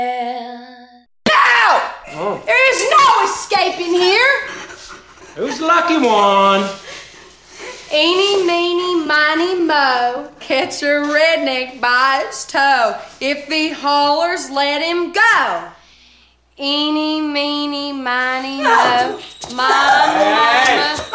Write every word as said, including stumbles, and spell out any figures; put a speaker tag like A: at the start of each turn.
A: No! Oh. There is no escaping here.
B: Who's the lucky one?
A: Eeny, meeny, miny, mo. Catch a redneck by its toe. If he hollers, let him go. Eeny, meeny, miny, mo. My mama.